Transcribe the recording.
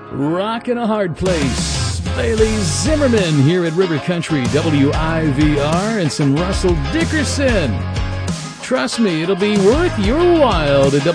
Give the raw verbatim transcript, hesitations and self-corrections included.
Rockin' a hard place. Bailey Zimmerman here at River Country W I V R and some Russell Dickerson. Trust me, it'll be worth your while to